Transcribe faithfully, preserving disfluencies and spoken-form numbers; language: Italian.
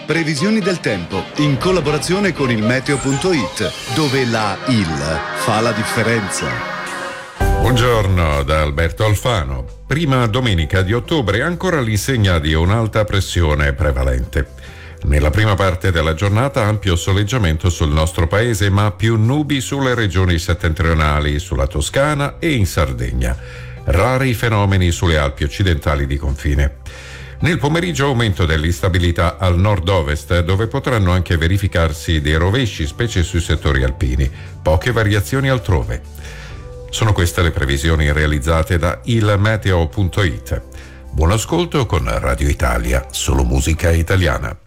Previsioni del tempo in collaborazione con il meteo punto it, dove la I L fa la differenza. Buongiorno da Alberto Alfano. Prima domenica di ottobre, ancora all'insegna di un'alta pressione prevalente. Nella prima parte della giornata ampio soleggiamento sul nostro paese, ma più nubi sulle regioni settentrionali, sulla Toscana e in Sardegna. Rari fenomeni sulle Alpi occidentali di confine. Nel pomeriggio aumento dell'instabilità al nord-ovest, dove potranno anche verificarsi dei rovesci, specie sui settori alpini. Poche variazioni altrove. Sono queste le previsioni realizzate da il meteo punto it. Buon ascolto con Radio Italia, solo musica italiana.